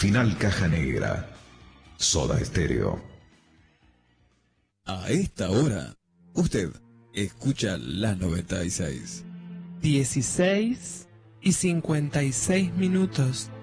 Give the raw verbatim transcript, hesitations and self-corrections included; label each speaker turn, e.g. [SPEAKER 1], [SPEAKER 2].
[SPEAKER 1] Final Caja Negra. Soda Estéreo.
[SPEAKER 2] A esta hora, usted escucha la noventa y seis.
[SPEAKER 3] dieciséis y cincuenta y seis minutos.